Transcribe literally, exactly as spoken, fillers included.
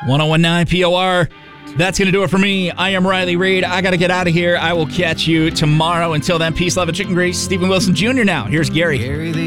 ten nineteen P O R. That's going to do it for me. I am Riley Reid. I got to get out of here. I will catch you tomorrow. Until then, peace, love, and chicken grease. Stephen Wilson Junior now. Here's Gary.